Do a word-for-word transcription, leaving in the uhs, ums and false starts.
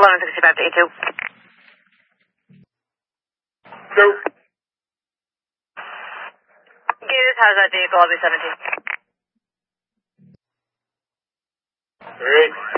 eleven sixty-five to E two. Go. Goose, how's that vehicle? I'll be seventeen. All right.